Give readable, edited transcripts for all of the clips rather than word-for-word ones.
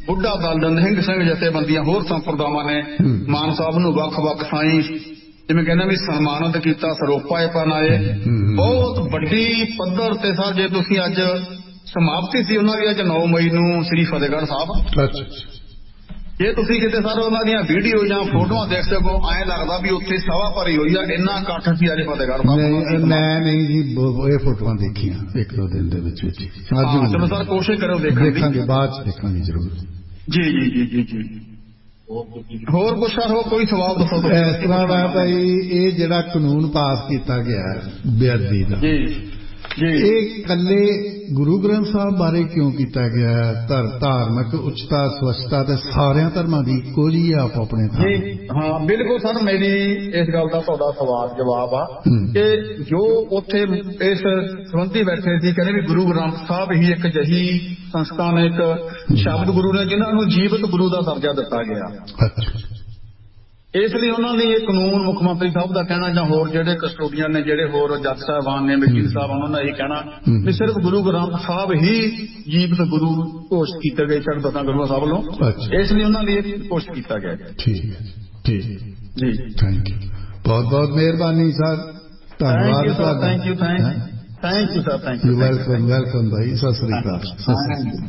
ਬੁੱਢਾ ਦਲ ਨਿਹੰਗ ਸਿੰਘ ਜਥੇਬੰਦੀਆਂ ਹੋਰ ਸੰਪਰਦਾਵਾਂ ਨੇ ਮਾਨ ਸਾਹਿਬ ਨੂੰ ਵੱਖ-ਵੱਖ ਥਾਈਂ ਜਿਵੇਂ ਕਹਿੰਦੇ ਵੀ ਸਨਮਾਨਿਤ ਕੀਤਾ, ਸਰੋਪਾ ਪਹਿਨਾਏ। ਬਹੁਤ ਵੱਡੀ ਪੱਧਰ ਤੇ ਸਰ ਜੇ ਤੁਸੀਂ ਅੱਜ ਸਮਾਪਤੀ ਸੀ ਉਹਨਾਂ ਦੀ ਅੱਜ 9 ਮਈ ਨੂੰ ਸ੍ਰੀ ਫਤਿਹਗੜ੍ਹ ਸਾਹਿਬ, ਜੇ ਤੁਸੀਂ ਕਿਤੇ ਸਰ ਉਹਨਾਂ ਦੀਆਂ ਵੀਡੀਓ ਜਾਂ ਫੋਟੋਆਂ ਦੇਖ ਸਕੋ ਐਂ ਲੱਗਦਾ ਵੀ ਉੱਥੇ ਸਭਾ ਭਰੀ ਹੋਈ ਆ, ਇੰਨਾ ਇਕੱਠ ਸੀ ਅੱਜ ਫਤਿਹਗੜ੍ਹ ਸਾਹਿਬ। ਮੈਂ ਨਹੀਂ ਜੀ ਇਹ ਫੋਟੋਆਂ ਦੇਖੀਆਂ 1-2 ਦਿਨ ਦੇ ਵਿੱਚ। ਚਲੋ ਸਰ ਕੋਸ਼ਿਸ਼ ਕਰੋ ਦੇਖਾਂਗੇ, ਬਾਅਦ ਚ ਦੇਖਾਂਗੇ ਜ਼ਰੂਰ। ਜੀ ਜੀ ਜੀ ਜੀ ਜੀ। ਹੋਰ ਕੁਛ ਸਰ ਹੋ ਕੋਈ ਸਵਾਲ ਦੱਸੋ। ਇਸ ਤਰ੍ਹਾਂ ਦਾ ਭਾਈ ਇਹ ਜਿਹੜਾ ਕਾਨੂੰਨ ਪਾਸ ਕੀਤਾ ਗਿਆ ਬੇਅਦਬੀ ਦਾ, ਇਹ ਇਕੱਲੇ ਗੁਰੂ ਗ੍ਰੰਥ ਸਾਹਿਬ ਬਾਰੇ ਕਿਉਂ ਕੀਤਾ ਗਿਆ? ਧਾਰਮਿਕ ਉੱਚਤਾ ਸਵੱਛਤਾ ਤੇ ਸਾਰਿਆਂ ਧਰਮਾਂ ਦੀ ਇੱਕੋ ਜਿਹੀ ਆ ਆਪੋ ਆਪਣੇ ਥਾਂ। ਹਾਂ ਬਿਲਕੁਲ ਸਰ, ਮੇਰੀ ਇਸ ਗੱਲ ਦਾ ਤੁਹਾਡਾ ਸਵਾਲ ਜਵਾਬ ਆ ਕਿ ਜੋ ਉੱਥੇ ਇਸ ਸੰਬੰਧੀ ਬੈਠੇ ਸੀ ਕਹਿੰਦੇ ਵੀ ਗੁਰੂ ਗ੍ਰੰਥ ਸਾਹਿਬ ਹੀ ਇੱਕ ਅਜਿਹੀ ਸੰਸਥਾ ਨੇ, ਇੱਕ ਸ਼ਬਦ ਗੁਰੂ ਨੇ ਜਿਨ੍ਹਾਂ ਨੂੰ ਜੀਵਤ ਗੁਰੂ ਦਾ ਦਰਜਾ ਦਿੱਤਾ ਗਿਆ। ਇਸ ਲਈ ਉਹਨਾਂ ਦੀ ਇਹ ਕਾਨੂੰਨ ਮੁੱਖ ਮੰਤਰੀ ਸਾਹਿਬ ਦਾ ਕਹਿਣਾ ਜਾਂ ਹੋਰ ਜਿਹੜੇ ਕਸਟੋਡੀਅਨ ਨੇ, ਜਿਹੜੇ ਹੋਰ ਜੱਜ ਸਾਹਿਬਾਨ ਨੇ, ਵਕੀਲ ਸਾਹਿਬਾਨ, ਉਹਨਾਂ ਦਾ ਇਹ ਕਹਿਣਾ ਵੀ ਸਿਰਫ ਗੁਰੂ ਗ੍ਰੰਥ ਸਾਹਿਬ ਹੀ ਜੀਵਤ ਗੁਰੂ ਘੋਸ਼ਿਤ ਕੀਤੇ ਗਏ ਛੱਡ ਦਸਾਂ ਗੁਰੂਆਂ ਸਾਹਿਬ ਵੱਲੋਂ, ਇਸ ਲਈ ਉਹਨਾਂ ਲਈ ਇਹ ਘੋਸ਼ਿਤ ਕੀਤਾ ਗਿਆ। ਠੀਕ ਹੈ ਠੀਕ ਜੀ, ਥੈਂਕ ਯੂ, ਬਹੁਤ ਬਹੁਤ ਮਿਹਰਬਾਨੀ ਸਰ, ਧੰਨਵਾਦ ਤੁਹਾਡਾ। Thank you sir, thank you. Welcome ਭਾਈ, ਸਤਿ ਸ੍ਰੀ ਅਕਾਲ।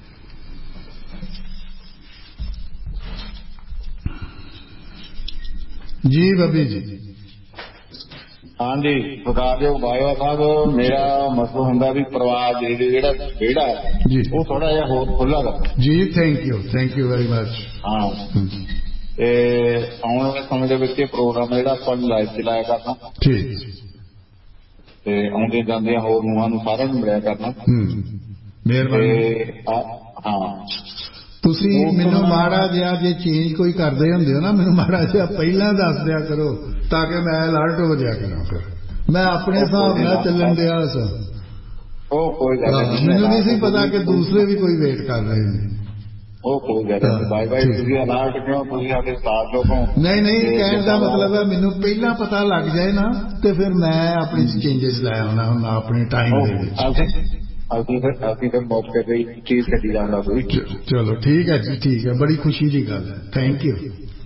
ਜੀ ਬੱਬੀ ਜੀ। ਹਾਂਜੀ ਸਰਕਾਰਯੋਗ ਬਾਜਵਾ ਸਾਹਿਬ, ਮੇਰਾ ਮਸਲਾ ਹੁੰਦਾ ਵੀ ਪਰਿਵਾਰ ਜਿਹੜਾ ਵਿਹੜਾ ਜੀ ਉਹ ਥੋੜਾ ਜਿਹਾ ਹੋਰ ਖੁੱਲ੍ਹਾ ਰੱਖੋ ਜੀ। Thank you very much. ਹਾਂ ਤੇ ਆਉਣ ਵਾਲੇ ਸਮੇਂ ਦੇ ਵਿੱਚ ਇਹ ਪ੍ਰੋਗਰਾਮ ਜਿਹੜਾ ਆਪਾਂ ਲਾਈਵ ਚਲਾਇਆ ਕਰਨਾ, ਠੀਕ, ਤੇ ਆਉਂਦੇ ਜਾਂਦੇ ਹੋਰ ਨੂੰਹਾਂ ਨੂੰ ਸਾਰਿਆਂ ਨੂੰ ਮਿਲਿਆ ਕਰਨਾ। ਮਿਹਰਬਾਨੀ। ਹਾਂ ਤੁਸੀਂ ਮੈਨੂੰ ਮਾੜਾ ਜਿਹਾ ਜੇ ਚੇਂਜ ਕੋਈ ਕਰਦੇ ਹੁੰਦੇ ਹੋ ਨਾ, ਮੈਨੂੰ ਮਾੜਾ ਜਿਹਾ ਪਹਿਲਾਂ ਦੱਸ ਦਿਆ ਕਰੋ ਤਾਂ ਕਿ ਮੈਂ ਅਲਰਟ ਹੋ ਜਾਇਆ ਕਰਾਂ। ਫਿਰ ਮੈਂ ਆਪਣੇ ਹਿਸਾਬ ਨਾਲ ਚੱਲਣ ਦਿਆ ਸਾਂ। ਉਹ ਕੋਈ ਗੱਲ ਨਹੀਂ, ਮੈਨੂੰ ਨਹੀਂ ਸੀ ਪਤਾ ਕਿ ਦੂਸਰੇ ਵੀ ਕੋਈ ਵੇਟ ਕਰ ਰਹੇ ਨੇ। ਉਹ ਕੋਈ ਗੱਲ ਨਹੀਂ, ਬਾਈ ਬਾਈ ਤੁਸੀਂ ਅਲਰਟ ਕਿਉਂ, ਤੁਸੀਂ ਸਾਡੇ ਸਾਥ ਲੋਕੋਂ। ਨਹੀਂ ਕਹਿਣ ਦਾ ਮਤਲਬ ਹੈ ਮੈਨੂੰ ਪਹਿਲਾਂ ਪਤਾ ਲੱਗ ਜਾਏ ਨਾ ਤੇ ਫਿਰ ਮੈਂ ਆਪਣੀ ਚੇਂਜਸ ਲੈ ਆਉਣਾ ਹੁਣ ਆਪਣੇ ਟਾਈਮ ਦੇ ਵਿੱਚ। ਅਸੀਂ ਫਿਰ ਮੌਕੇ ਤੇ ਚੀਜ਼ ਕੱਢੀ ਜਾਂਦਾ ਕੋਈ। ਚਲੋ ਠੀਕ ਹੈ ਜੀ, ਠੀਕ ਹੈ, ਬੜੀ ਖੁਸ਼ੀ ਦੀ ਗੱਲ ਹੈ। Thank you.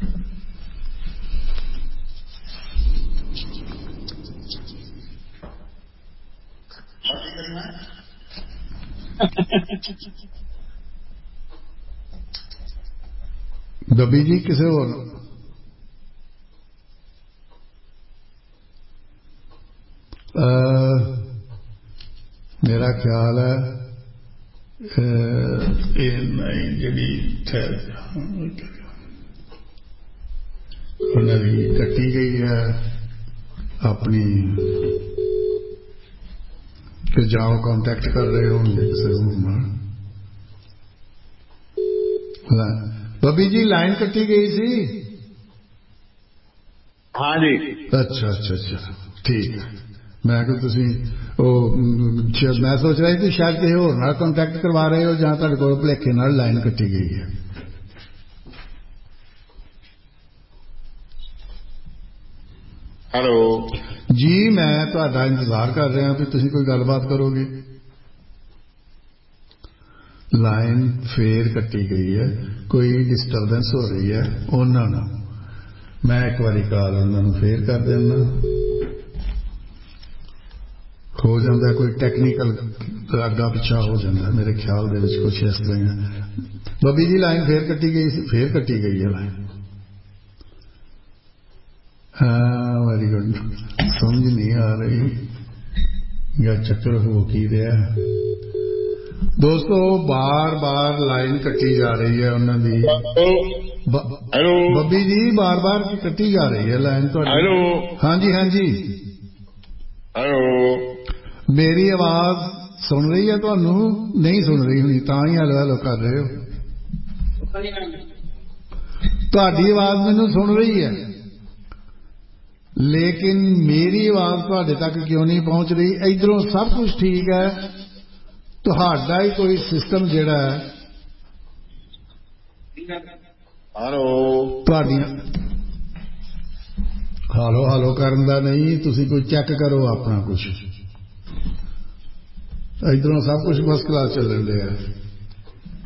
ਬੱਬੀ ਜੀ ਕਿਸੇ ਹੋਰ? ਮੇਰਾ ਖਿਆਲ ਹੈ ਇਹ ਨਹੀਂ ਜਿਹੜੀ ਉਹਨਾਂ ਦੀ ਕੱਟੀ ਗਈ ਹੈ ਆਪਣੀ, ਕਿ ਜਾਓ ਕੰਟੈਕਟ ਕਰ ਰਹੇ ਹੋਣਗੇ ਕਿਸੇ ਹੋਰ ਨਾਲ। ਬੱਬੀ ਜੀ ਲਾਈਨ ਕੱਟੀ ਗਈ ਸੀ। ਹਾਂ ਜੀ। ਅੱਛਾ ਠੀਕ ਹੈ। ਮੈਂ ਕਿਹਾ ਤੁਸੀਂ ਉਹ ਮੈਂ ਸੋਚ ਰਿਹਾ ਕਿ ਸ਼ਾਇਦ ਕਿਸੇ ਹੋਰ ਨਾਲ ਕੰਟੈਕਟ ਕਰਵਾ ਰਹੇ ਹੋ ਜਾਂ ਤੁਹਾਡੇ ਕੋਲ ਭੁਲੇਖੇ ਨਾਲ ਲਾਈਨ ਕੱਟੀ ਗਈ ਹੈ। ਹੈਲੋ ਜੀ, ਮੈਂ ਤੁਹਾਡਾ ਇੰਤਜ਼ਾਰ ਕਰ ਰਿਹਾ ਵੀ ਤੁਸੀਂ ਕੋਈ ਗੱਲਬਾਤ ਕਰੋਗੇ। ਲਾਈਨ ਫੇਰ ਕੱਟੀ ਗਈ ਹੈ, ਕੋਈ ਡਿਸਟਰਬੈਂਸ ਹੋ ਰਹੀ ਹੈ ਉਹਨਾਂ ਨੂੰ। ਮੈਂ ਇੱਕ ਵਾਰੀ ਕਾਲ ਉਹਨਾਂ ਨੂੰ ਫੇਰ ਕਰ ਦਿੰਦਾ, ਹੋ ਜਾਂਦਾ ਕੋਈ ਟੈਕਨੀਕਲ ਅੱਗਾ ਪਿੱਛਾ ਹੋ ਜਾਂਦਾ ਮੇਰੇ ਖਿਆਲ ਦੇ ਵਿੱਚ, ਕੁਛ ਇਸ ਤਰ੍ਹਾਂ ਹੈ। ਬੱਬੀ ਜੀ ਲਾਈਨ ਫੇਰ ਕੱਟੀ ਗਈ ਹੈ ਲਾਈਨ। ਹਾਂ ਵੈਰੀ ਗੁੱਡ, ਸਮਝ ਨਹੀਂ ਆ ਰਹੀ ਜਾਂ ਚੱਕਰ ਹੋ ਕੀ ਰਿਹਾ। ਦੋਸਤੋ ਬਾਰ ਲਾਈਨ ਕੱਟੀ ਜਾ ਰਹੀ ਹੈ ਉਹਨਾਂ ਦੀ। ਹੈਲੋ ਬੱਬੀ ਜੀ, ਬਾਰ ਕੱਟੀ ਜਾ ਰਹੀ ਹੈ ਲਾਈਨ ਤੁਹਾਡੀ। ਹੈਲੋ ਹਾਂਜੀ ਹੈਲੋ, ਮੇਰੀ ਆਵਾਜ਼ ਸੁਣ ਰਹੀ ਹੈ ਤੁਹਾਨੂੰ? ਨਹੀਂ ਸੁਣ ਰਹੀ ਹੋਣੀ ਤਾਂ ਹੀ ਹੈਲੋ ਕਰ ਰਹੇ ਹੋ। ਤੁਹਾਡੀ ਆਵਾਜ਼ ਮੈਨੂੰ ਸੁਣ ਰਹੀ ਹੈ ਲੇਕਿਨ ਮੇਰੀ ਆਵਾਜ਼ ਤੁਹਾਡੇ ਤੱਕ ਕਿਉਂ ਨਹੀਂ ਪਹੁੰਚ ਰਹੀ? ਇੱਧਰੋਂ ਸਭ ਕੁਝ ਠੀਕ ਹੈ, ਤੁਹਾਡਾ ਹੀ ਕੋਈ ਸਿਸਟਮ ਜਿਹੜਾ ਹੈ ਤੁਹਾਡੀਆਂ ਹਾਲੋ ਕਰਨ ਦਾ ਨਹੀਂ, ਤੁਸੀਂ ਕੋਈ ਚੈੱਕ ਕਰੋ ਆਪਣਾ ਕੁਛ। ਇੱਧਰੋਂ ਸਭ ਕੁਝ ਫਸਟ ਕਲਾਸ ਚੱਲਣ ਡਿਆ।